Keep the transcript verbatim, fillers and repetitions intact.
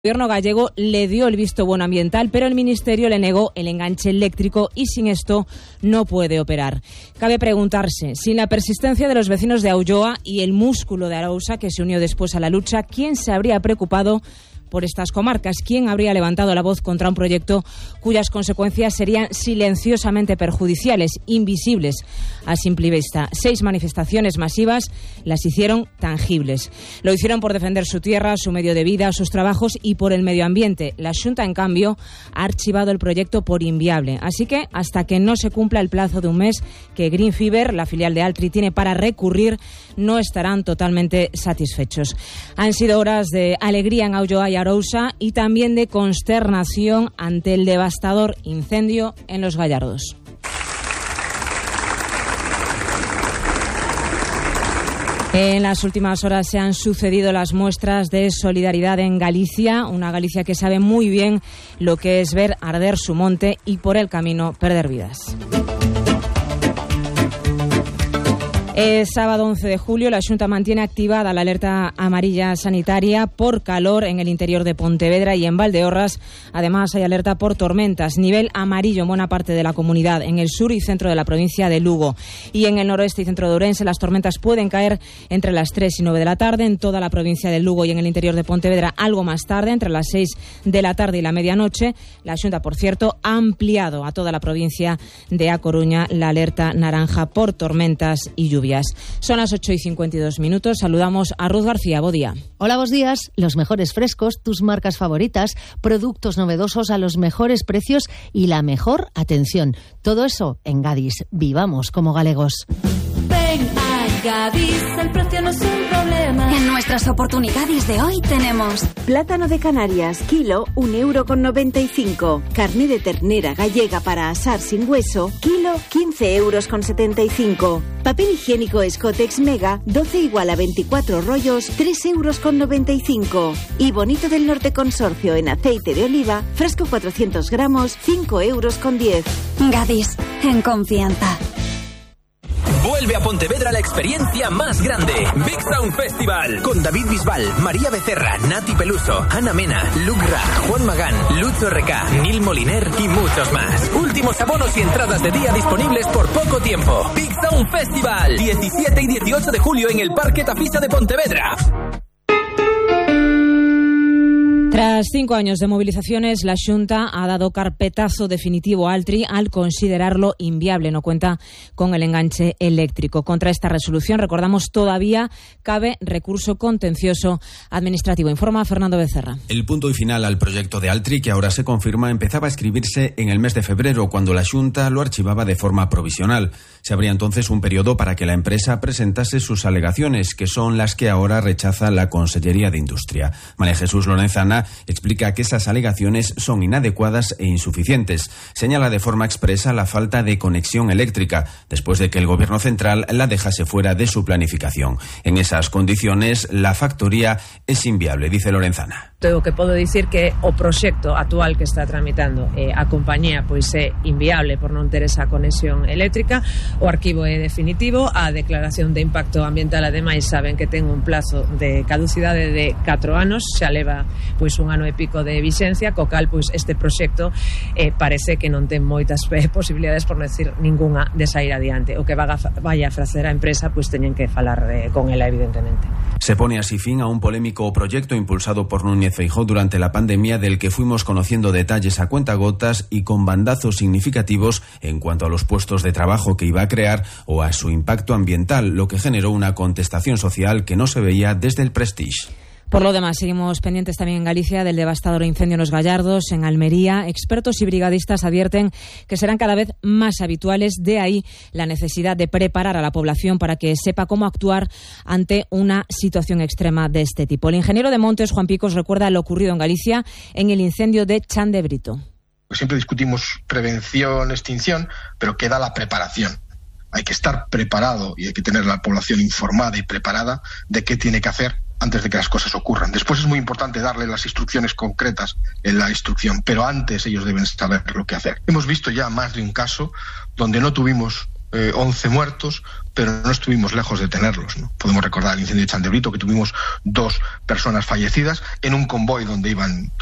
El gobierno gallego le dio el visto bueno ambiental, pero el ministerio le negó el enganche eléctrico y sin esto no puede operar. Cabe preguntarse, sin la persistencia de los vecinos de Aulloa y el músculo de Arousa, que se unió después a la lucha, ¿quién se habría preocupado por estas comarcas? ¿Quién habría levantado la voz contra un proyecto cuyas consecuencias serían silenciosamente perjudiciales, invisibles a simple vista? Seis manifestaciones masivas las hicieron tangibles. Lo hicieron por defender su tierra, su medio de vida, sus trabajos y por el medio ambiente. La Xunta, en cambio, ha archivado el proyecto por inviable. Así que, hasta que no se cumpla el plazo de un mes que Green Fiber, la filial de Altri, tiene para recurrir, no estarán totalmente satisfechos. Han sido horas de alegría en Aulloa y Arousa y también de consternación ante el devastador incendio en Los Gallardos. En las últimas horas se han sucedido las muestras de solidaridad en Galicia, una Galicia que sabe muy bien lo que es ver arder su monte y por el camino perder vidas. El sábado once de julio la Xunta mantiene activada la alerta amarilla sanitaria por calor en el interior de Pontevedra y en Valdeorras. Además hay alerta por tormentas, nivel amarillo en buena parte de la comunidad, en el sur y centro de la provincia de Lugo. Y en el noroeste y centro de Ourense las tormentas pueden caer entre las tres y nueve de la tarde, en toda la provincia de Lugo y en el interior de Pontevedra algo más tarde, entre las seis de la tarde y la medianoche. La Xunta, por cierto, ha ampliado a toda la provincia de A Coruña la alerta naranja por tormentas y lluvias. Son las ocho y cincuenta y dos minutos. Saludamos a Ruth García. Buen día. Hola, buenos días. Los mejores frescos, tus marcas favoritas, productos novedosos a los mejores precios y la mejor atención. Todo eso en Gadis. Vivamos como galegos. Ven a Gadis, el precio no es un problema. En nuestras oportunidades de hoy tenemos plátano de Canarias, kilo, un euro con noventa y cinco. Carne de ternera gallega para asar sin hueso, kilo, quince euros con setenta y cinco. Papel higiénico Escotex Mega, doce igual a veinticuatro rollos, tres euros con noventa y cinco. Y Bonito del Norte Consorcio en aceite de oliva, fresco cuatrocientos gramos, cinco euros con diez. Gadis, en confianza. Vuelve a Pontevedra la experiencia más grande, Big Sound Festival, con David Bisbal, María Becerra, Nati Peluso, Ana Mena, Luke Ra, Juan Magán, Lucho R K, Nil Moliner y muchos más. Últimos abonos y entradas de día disponibles por poco tiempo. Big Sound Festival, diecisiete y dieciocho de julio en el Parque Tafisa de Pontevedra. Tras cinco años de movilizaciones, la Xunta ha dado carpetazo definitivo a Altri al considerarlo inviable. No cuenta con el enganche eléctrico. Contra esta resolución, recordamos, todavía cabe recurso contencioso administrativo. Informa Fernando Becerra. El punto y final al proyecto de Altri, que ahora se confirma, empezaba a escribirse en el mes de febrero, cuando la Xunta lo archivaba de forma provisional. Se abría entonces un periodo para que la empresa presentase sus alegaciones, que son las que ahora rechaza la Consellería de Industria. María Jesús Lorenzana explica que esas alegaciones son inadecuadas e insuficientes. Señala de forma expresa la falta de conexión eléctrica, después de que el Gobierno central la dejase fuera de su planificación. En esas condiciones, la factoría es inviable, dice Lorenzana. O que podo dicir que o proxecto actual que está tramitando eh, a compañía pois é inviable por non ter esa conexión eléctrica. O arquivo é definitivo, a declaración de impacto ambiental ademais saben que ten un plazo de caducidade de catro anos, xa leva pois un ano e pico de vixencia, co cal pois este proxecto eh, parece que non ten moitas eh, posibilidades, por non decir ningunha, de sair adiante. O que vaga, vaya a facer a empresa pois teñen que falar eh, con ela, evidentemente. Se pone así fin a un polémico proyecto impulsado por Núñez Feijóo durante la pandemia, del que fuimos conociendo detalles a cuentagotas y con bandazos significativos en cuanto a los puestos de trabajo que iba a crear o a su impacto ambiental, lo que generó una contestación social que no se veía desde el Prestige. Por lo demás, seguimos pendientes también en Galicia del devastador incendio en Los Gallardos, en Almería. Expertos y brigadistas advierten que serán cada vez más habituales, de ahí la necesidad de preparar a la población para que sepa cómo actuar ante una situación extrema de este tipo. El ingeniero de Montes, Juan Picos, recuerda lo ocurrido en Galicia en el incendio de Chan de Brito. Siempre discutimos prevención, extinción, pero queda la preparación. Hay que estar preparado y hay que tener a la población informada y preparada de qué tiene que hacer antes de que las cosas ocurran. Después es muy importante darle las instrucciones concretas en la instrucción, pero antes ellos deben saber lo que hacer. Hemos visto ya más de un caso donde no tuvimos eh, once muertos, pero no estuvimos lejos de tenerlos, ¿no? Podemos recordar el incendio de Chandebrito, que tuvimos dos personas fallecidas en un convoy donde iban